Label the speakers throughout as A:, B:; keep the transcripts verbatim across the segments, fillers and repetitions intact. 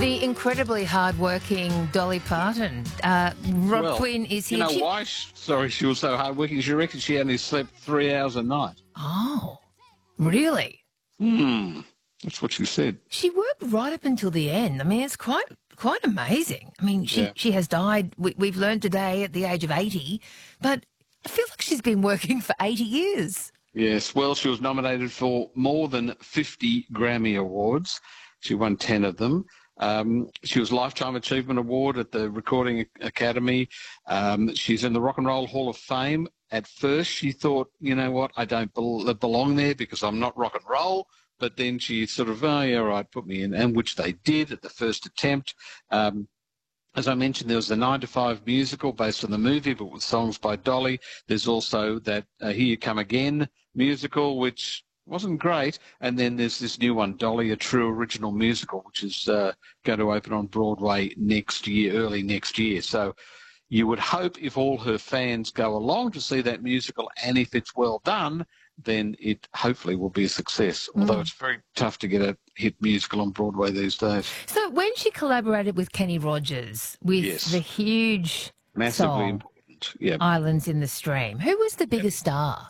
A: The incredibly hard-working Dolly Parton. Uh, Rob
B: Well,
A: Quinn is
B: you
A: here.
B: know
A: She-
B: why? She, sorry, she was so hardworking. She reckons she only slept three hours a night.
A: Oh, really?
B: Hmm. That's what she said.
A: She worked right up until the end. I mean, it's quite quite amazing. I mean, she,
B: Yeah.
A: she has died, we, we've learned today, at the age of eighty, but I feel like she's been working for eighty years.
B: Yes. Well, she was nominated for more than fifty Grammy Awards. She won ten of them. Um, she was Lifetime Achievement Award at the Recording Academy. Um, she's in the Rock and Roll Hall of Fame. At first, she thought, you know what, I don't bel- belong there because I'm not rock and roll. But then she sort of, oh, yeah, right, put me in, and which they did at the first attempt. Um, as I mentioned, there was the nine to five musical based on the movie, but with songs by Dolly. There's also that uh, Here You Come Again musical, which wasn't great. And then there's this new one, Dolly, a true original musical, which is uh, going to open on Broadway next year, early next year. So you would hope if all her fans go along to see that musical, and if it's well done, then it hopefully will be a success. Although it's very tough to get a hit musical on Broadway these days.
A: So when she collaborated with Kenny Rogers with
B: Yes.
A: the huge
B: Massively
A: song
B: important. Yeah.
A: Islands in the Stream, who was the biggest star?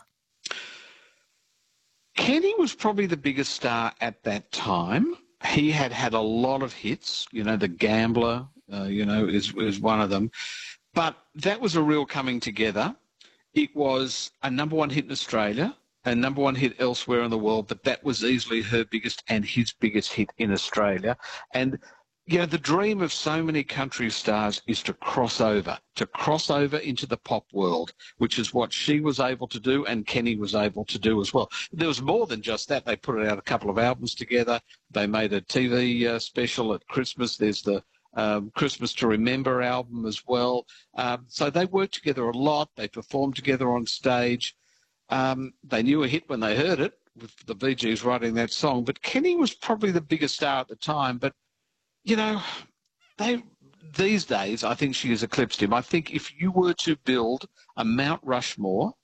B: Kenny was probably the biggest star at that time. He had had a lot of hits. You know, The Gambler, uh, you know, is, is one of them. But that was a real coming together. It was a number one hit in Australia, a number one hit elsewhere in the world, but that was easily her biggest and his biggest hit in Australia. And, you know, the dream of so many country stars is to cross over, to cross over into the pop world, which is what she was able to do and Kenny was able to do as well. There was more than just that. They put out a couple of albums together. They made a T V uh, special at Christmas. There's the Um, Christmas to Remember album as well. Um, so they worked together a lot. They performed together on stage. Um, they knew a hit when they heard it, with the Bee Gees writing that song. But Kenny was probably the biggest star at the time. But, you know, they these days, I think she has eclipsed him. I think if you were to build a Mount Rushmore